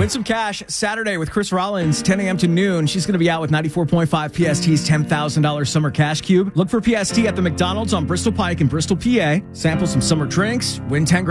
Win some cash Saturday with Chris Rollins, 10 a.m. to noon. She's going to be out with 94.5 PST's $10,000 summer cash cube. Look for PST at the McDonald's on Bristol Pike in Bristol, PA. Sample some summer drinks, win 10 grand.